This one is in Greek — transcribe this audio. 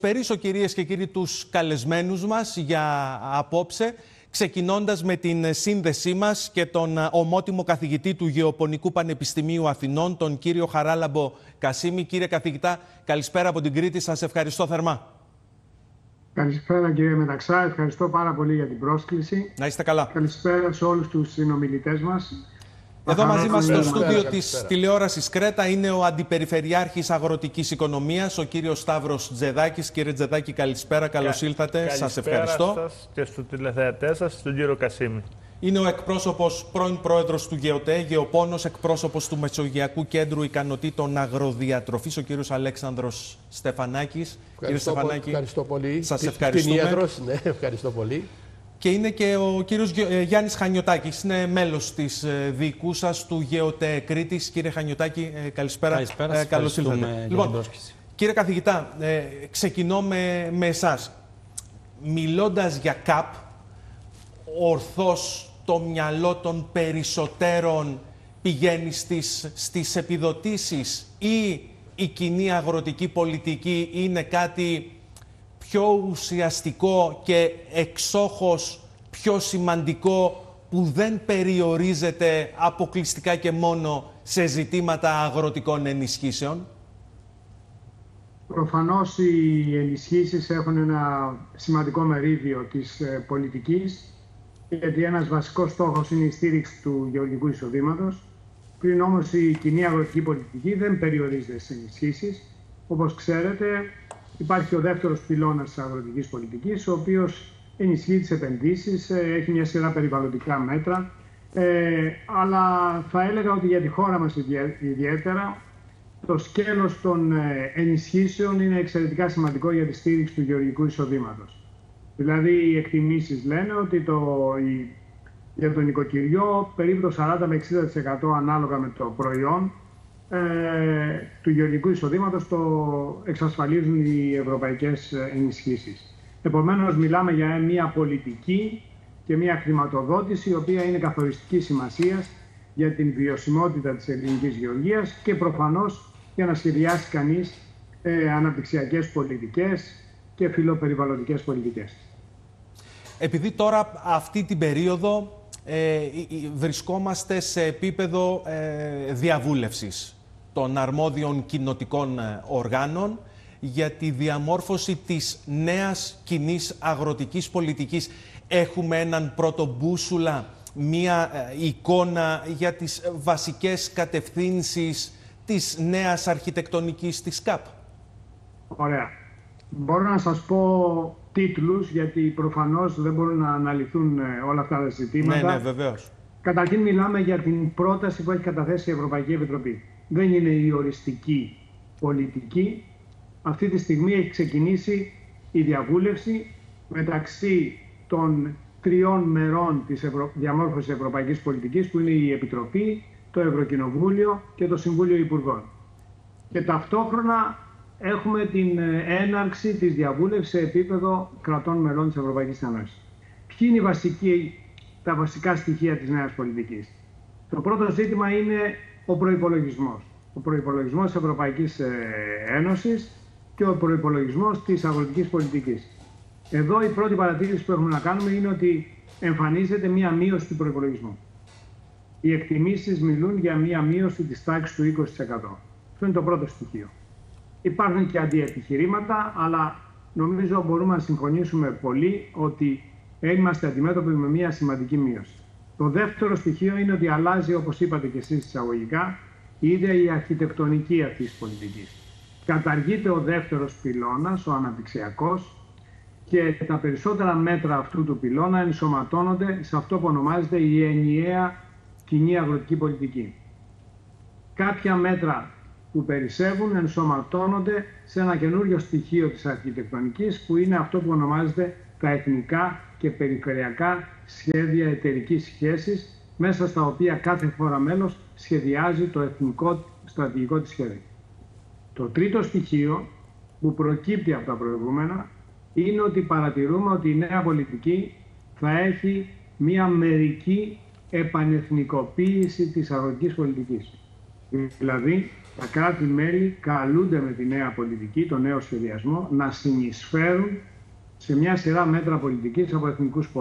Περίσω, κυρίες και κύριοι, τους καλεσμένους μας για απόψε, ξεκινώντας με την σύνδεσή μας και τον ομότιμο καθηγητή του Γεωπονικού Πανεπιστημίου Αθηνών, τον κύριο Χαράλαμπο Κασίμη. Κύριε καθηγητά, καλησπέρα από την Κρήτη. Σας ευχαριστώ θερμά. Καλησπέρα, κύριε Μεταξά. Ευχαριστώ πάρα πολύ για την πρόσκληση. Να είστε καλά. Καλησπέρα σε όλους τους συνομιλητές μας. Εδώ μαζί μας στο στούντιο της τηλεόρασης Κρέτα είναι ο Αντιπεριφερειάρχης Αγροτικής Οικονομίας, ο κύριος Σταύρος Τζεδάκης. Κύριε Τζεδάκη, καλησπέρα, καλώς ήλθατε. Σας ευχαριστώ. Καλησπέρα σας και στους τηλεθεατές σας, τον κύριο Κασίμη. Είναι ο εκπρόσωπος, πρώην πρόεδρος του ΓΕΟΤΕ, Γεωπόνος, εκπρόσωπος του Μεσογειακού Κέντρου Ικανοτήτων Αγροδιατροφής, ο κύριος Αλέξανδρος Στεφανάκης. Κύριε Στεφανάκη, ευχαριστώ πολύ. Σας ευχαριστούμε. Ναι, ευχαριστώ πολύ. Και είναι και ο κύριος Γιάννης Χανιωτάκης, είναι μέλος της διοικού σας του ΓΕΟΤΕ Κρήτης. Κύριε Χανιωτάκη, καλησπέρα. Καλησπέρα, καλώς ήλθατε. Λοιπόν, κύριε καθηγητά, ξεκινώ με εσάς. Μιλώντας για ΚΑΠ, ορθώς το μυαλό των περισσότερων πηγαίνει στις επιδοτήσεις, ή η κοινή αγροτική πολιτική είναι κάτι πιο ουσιαστικό και εξόχως πιο σημαντικό, που δεν περιορίζεται αποκλειστικά και μόνο σε ζητήματα αγροτικών ενισχύσεων? Προφανώς οι ενισχύσεις έχουν ένα σημαντικό μερίδιο της πολιτικής, γιατί ένας βασικός στόχος είναι η στήριξη του γεωργικού εισοδήματος. Πριν όμως η κοινή αγροτική πολιτική δεν περιορίζεται στις ενισχύσεις. Όπως ξέρετε, υπάρχει ο δεύτερος πυλώνας της αγροτικής πολιτικής, ο οποίος ενισχύει τις επενδύσεις, έχει μια σειρά περιβαλλοντικά μέτρα, αλλά θα έλεγα ότι για τη χώρα μας ιδιαίτερα το σκέλος των ενισχύσεων είναι εξαιρετικά σημαντικό για τη στήριξη του γεωργικού εισοδήματος. Δηλαδή, οι εκτιμήσεις λένε ότι για τον νοικοκυριό περίπου το 40 με 60% ανάλογα με το προϊόν του γεωργικού εισοδήματος το εξασφαλίζουν οι ευρωπαϊκές ενισχύσεις. Επομένως, μιλάμε για μια πολιτική και μια χρηματοδότηση η οποία είναι καθοριστική σημασίας για την βιωσιμότητα της ελληνικής γεωργίας και προφανώς για να σχεδιάσει κανείς αναπτυξιακές πολιτικές και φιλοπεριβαλλοντικές πολιτικές. Επειδή τώρα αυτή την περίοδο βρισκόμαστε σε επίπεδο διαβούλευσης των αρμόδιων κοινοτικών οργάνων για τη διαμόρφωση της νέας κοινής αγροτικής πολιτικής, έχουμε έναν πρώτο μπούσουλα, μία εικόνα για τις βασικές κατευθύνσεις της νέας αρχιτεκτονικής της ΚΑΠ? Ωραία. Μπορώ να σας πω τίτλους, γιατί προφανώς δεν μπορούν να αναλυθούν όλα αυτά τα ζητήματα. Ναι, βεβαίως. Καταρχήν μιλάμε για την πρόταση που έχει καταθέσει η Ευρωπαϊκή Επιτροπή. Δεν είναι η οριστική πολιτική. Αυτή τη στιγμή έχει ξεκινήσει η διαβούλευση μεταξύ των τριών μερών της διαμόρφωσης ευρωπαϊκής πολιτικής, που είναι η Επιτροπή, το Ευρωκοινοβούλιο και το Συμβούλιο Υπουργών. Και ταυτόχρονα έχουμε την έναρξη της διαβούλευσης σε επίπεδο κρατών μελών της Ευρωπαϊκής Ένωσης. Ποιοι είναι τα βασικά στοιχεία της νέας πολιτικής? Το πρώτο ζήτημα είναι ο προϋπολογισμός. Ο προϋπολογισμός της Ευρωπαϊκής Ένωσης και ο προϋπολογισμός της αγροτικής πολιτικής. Εδώ η πρώτη παρατήρηση που έχουμε να κάνουμε είναι ότι εμφανίζεται μία μείωση του προϋπολογισμού. Οι εκτιμήσεις μιλούν για μία μείωση της τάξης του 20%. Αυτό είναι το πρώτο στοιχείο. Υπάρχουν και αντιεπιχειρήματα, αλλά νομίζω μπορούμε να συμφωνήσουμε πολύ ότι είμαστε αντιμέτωποι με μία σημαντική μείωση. Το δεύτερο στοιχείο είναι ότι αλλάζει, όπως είπατε και εσείς εισαγωγικά, η ίδια η αρχιτεκτονική αυτής της πολιτικής. Καταργείται ο δεύτερος πυλώνας, ο αναπτυξιακός, και τα περισσότερα μέτρα αυτού του πυλώνα ενσωματώνονται σε αυτό που ονομάζεται η ενιαία κοινή αγροτική πολιτική. Κάποια μέτρα που περισσεύουν ενσωματώνονται σε ένα καινούριο στοιχείο της αρχιτεκτονικής, που είναι αυτό που ονομάζεται τα εθνικά και περιφερειακά σχέδια εταιρικής σχέσης, μέσα στα οποία κάθε χώρα μέλος σχεδιάζει το εθνικό στρατηγικό της σχέδιο. Το τρίτο στοιχείο που προκύπτει από τα προηγούμενα είναι ότι παρατηρούμε ότι η νέα πολιτική θα έχει μία μερική επανεθνικοποίηση της αγροτικής πολιτικής. Δηλαδή, τα κράτη-μέλη καλούνται με τη νέα πολιτική, το νέο σχεδιασμό, να συνεισφέρουν σε μια σειρά μέτρα πολιτικής από εθνικούς πόρους.